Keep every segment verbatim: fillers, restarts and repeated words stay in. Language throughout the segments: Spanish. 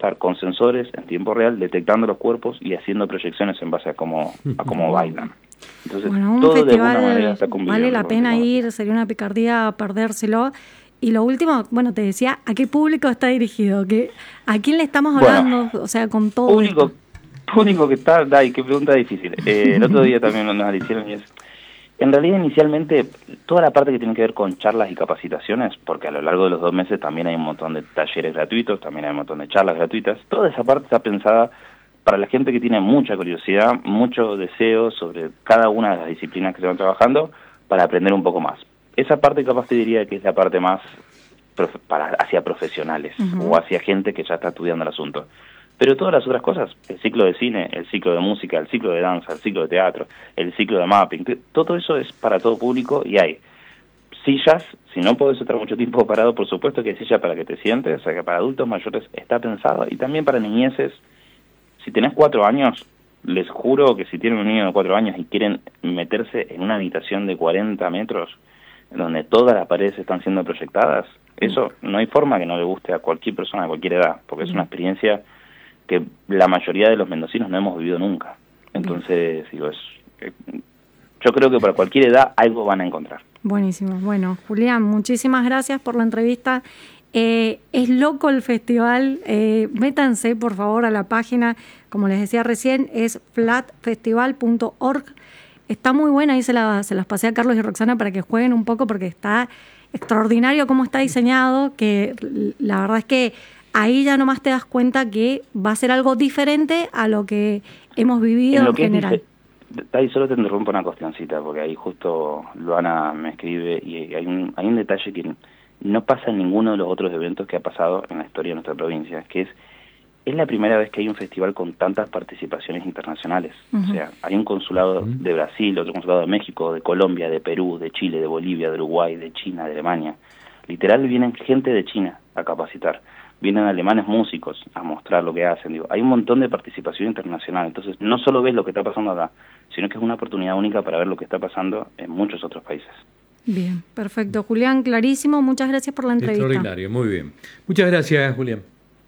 estar con sensores en tiempo real detectando los cuerpos y haciendo proyecciones en base a cómo, a cómo bailan. Entonces, bueno, un todo festival de alguna manera está conviviendo. vale la pena ir, sería una picardía perdérselo. Y lo último, bueno, te decía, ¿a qué público está dirigido? ¿Qué, ¿A quién le estamos hablando? Bueno, o sea, con todo público, esto. Público que está, ay, qué pregunta difícil. Eh, el otro día también nos hicieron y es, en realidad inicialmente toda la parte que tiene que ver con charlas y capacitaciones, porque a lo largo de los dos meses también hay un montón de talleres gratuitos, también hay un montón de charlas gratuitas, toda esa parte está pensada para la gente que tiene mucha curiosidad, mucho deseo sobre cada una de las disciplinas que se van trabajando para aprender un poco más. Esa parte capaz te diría que es la parte más profe- para hacia profesionales uh-huh. o hacia gente que ya está estudiando el asunto. Pero todas las otras cosas, el ciclo de cine, el ciclo de música, el ciclo de danza, el ciclo de teatro, el ciclo de mapping, todo eso es para todo público y hay sillas, si no podés estar mucho tiempo parado, por supuesto que hay silla para que te sientes, o sea que para adultos mayores está pensado y también para niñeces. Si tenés cuatro años, les juro que si tienen un niño de cuatro años y quieren meterse en una habitación de cuarenta metros, donde todas las paredes están siendo proyectadas, eso no hay forma que no le guste a cualquier persona de cualquier edad, porque es una experiencia que la mayoría de los mendocinos no hemos vivido nunca. Entonces, digo, es, yo creo que para cualquier edad algo van a encontrar. Buenísimo. Bueno, Julián, muchísimas gracias por la entrevista. Eh, es loco el festival, eh, métanse por favor a la página, como les decía recién, es flat festival punto org. Está muy buena, ahí se, la, se las pasé a Carlos y Roxana para que jueguen un poco porque está extraordinario cómo está diseñado, que la verdad es que ahí ya nomás te das cuenta que va a ser algo diferente a lo que hemos vivido en, en, en general. Dice, ahí solo te interrumpo una cuestioncita, porque ahí justo Luana me escribe y hay un, hay un detalle que no pasa en ninguno de los otros eventos que ha pasado en la historia de nuestra provincia, que es es la primera vez que hay un festival con tantas participaciones internacionales. Uh-huh. O sea, hay un consulado uh-huh. de Brasil, otro consulado de México, de Colombia, de Perú, de Chile, de Bolivia, de Uruguay, de China, de Alemania. Literal vienen gente de China a capacitar. Vienen alemanes músicos a mostrar lo que hacen. Digo, hay un montón de participación internacional. Entonces, no solo ves lo que está pasando acá, sino que es una oportunidad única para ver lo que está pasando en muchos otros países. Bien, perfecto. Julián, clarísimo. Muchas gracias por la entrevista. Extraordinario, muy bien. Muchas gracias, Julián.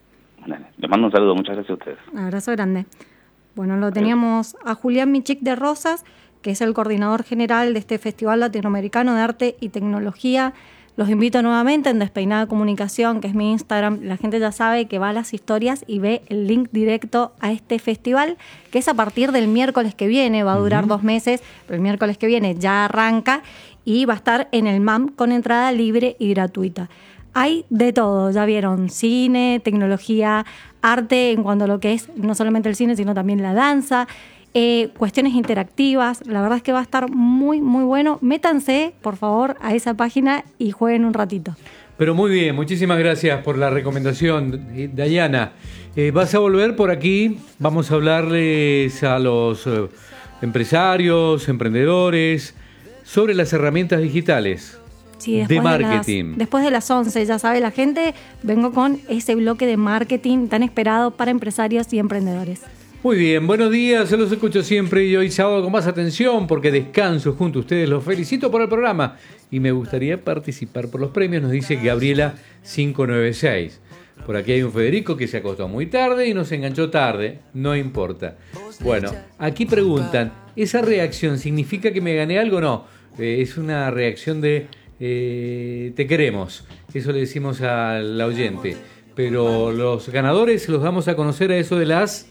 Les mando un saludo, muchas gracias a ustedes. Un abrazo grande. Bueno, lo teníamos a Julián Michik de Rosas, que es el coordinador general de este Festival Latinoamericano de Arte y Tecnología. Los invito nuevamente en Despeinada Comunicación, que es mi Instagram. La gente ya sabe que va a las historias y ve el link directo a este festival, que es a partir del miércoles que viene, va a durar uh-huh. dos meses, pero el miércoles que viene ya arranca y va a estar en el M A M con entrada libre y gratuita. Hay de todo, ya vieron, cine, tecnología, arte en cuanto a lo que es no solamente el cine, sino también la danza, eh, cuestiones interactivas. La verdad es que va a estar muy, muy bueno. Métanse, por favor, a esa página y jueguen un ratito. Pero muy bien, muchísimas gracias por la recomendación, Dayana. Eh, vas a volver por aquí, vamos a hablarles a los eh, empresarios, emprendedores, sobre las herramientas digitales. Sí, de marketing. De las, después de las once, ya sabe la gente, vengo con ese bloque de marketing tan esperado para empresarios y emprendedores. Muy bien, buenos días, se los escucho siempre y hoy sábado con más atención porque descanso junto a ustedes. Los felicito por el programa y me gustaría participar por los premios, nos dice Gabriela cinco nueve seis. Por aquí hay un Federico que se acostó muy tarde y nos enganchó tarde, no importa. Bueno, aquí preguntan, ¿esa reacción significa que me gané algo o no? Eh, es una reacción de... Eh, te queremos, eso le decimos al oyente, pero los ganadores los vamos a conocer a eso de las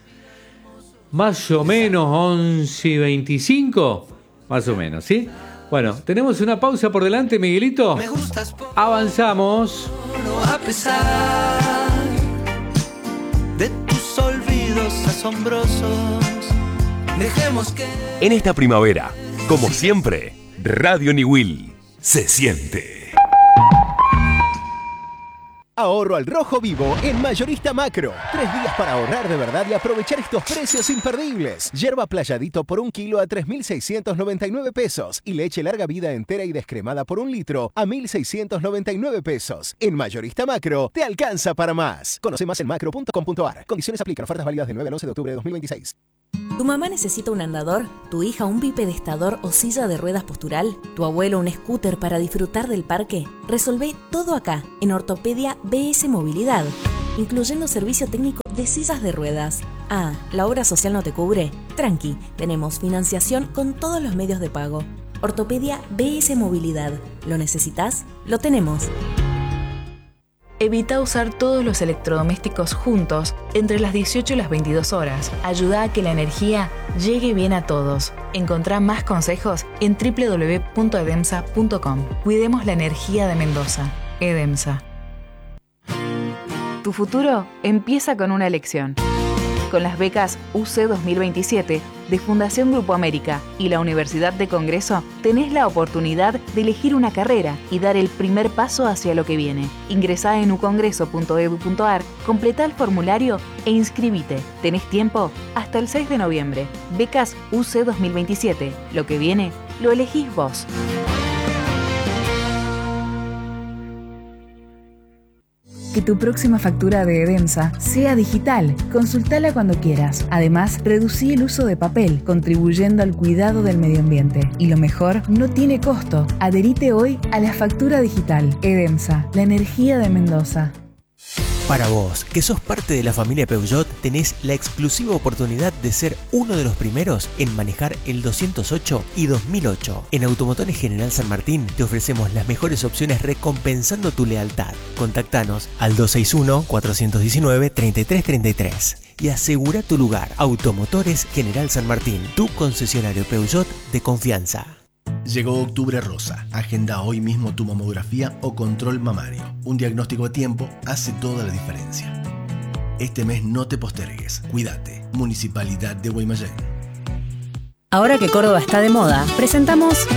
más o menos once y veinticinco, más o menos, ¿sí? Bueno, tenemos una pausa por delante, Miguelito. Avanzamos. A pesar de tus olvidos asombrosos, dejemos que... En esta primavera, como siempre, Radio Niwil se siente. Ahorro al rojo vivo en Mayorista Macro. Tres días para ahorrar de verdad y aprovechar estos precios imperdibles. Yerba Playadito por un kilo a tres mil seiscientos noventa y nueve pesos y leche larga vida entera y descremada por un litro a mil seiscientos noventa y nueve pesos. En Mayorista Macro te alcanza para más. Conoce más en macro punto com punto a r. Condiciones aplican. Ofertas válidas del nueve al once de octubre de dos mil veintiséis. ¿Tu mamá necesita un andador? ¿Tu hija un bipedestador o silla de ruedas postural? ¿Tu abuelo un scooter para disfrutar del parque? Resolvé todo acá, en Ortopedia B S Movilidad, incluyendo servicio técnico de sillas de ruedas. Ah, ¿la obra social no te cubre? Tranqui, tenemos financiación con todos los medios de pago. Ortopedia B S Movilidad. ¿Lo necesitas? Lo tenemos. Evita usar todos los electrodomésticos juntos entre las dieciocho y las veintidós horas. Ayuda a que la energía llegue bien a todos. Encontrá más consejos en doble u doble u doble u punto edemsa punto com. Cuidemos la energía de Mendoza. EDEMSA. Tu futuro empieza con una elección. Con las becas U C dos mil veintisiete de Fundación Grupo América y la Universidad de Congreso, tenés la oportunidad de elegir una carrera y dar el primer paso hacia lo que viene. Ingresá en u congreso punto e d u punto a r, completá el formulario e inscribite. Tenés tiempo hasta el seis de noviembre. Becas U C dos mil veintisiete. Lo que viene, lo elegís vos. Que tu próxima factura de EDEMSA sea digital. Consultala cuando quieras. Además, reducí el uso de papel, contribuyendo al cuidado del medio ambiente. Y lo mejor, no tiene costo. Adherite hoy a la factura digital. EDEMSA, la energía de Mendoza. Para vos, que sos parte de la familia Peugeot, tenés la exclusiva oportunidad de ser uno de los primeros en manejar el doscientos ocho y dos mil ocho. En Automotores General San Martín te ofrecemos las mejores opciones recompensando tu lealtad. Contactanos al dos seis uno, cuatro uno nueve, tres tres tres tres y asegura tu lugar. Automotores General San Martín, tu concesionario Peugeot de confianza. Llegó Octubre Rosa. Agenda hoy mismo tu mamografía o control mamario. Un diagnóstico a tiempo hace toda la diferencia. Este mes no te postergues. Cuídate. Municipalidad de Guaymallén. Ahora que Córdoba está de moda, presentamos